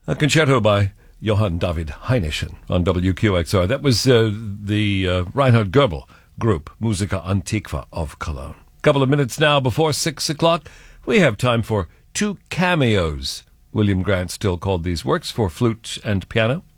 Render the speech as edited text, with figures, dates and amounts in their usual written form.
A concerto by Johann David Heinichen on WQXR. That was the Reinhard Goebel group, Musica Antiqua of Cologne. Couple of minutes now before 6 o'clock. We have time for two cameos. William Grant still called these works for flute and piano.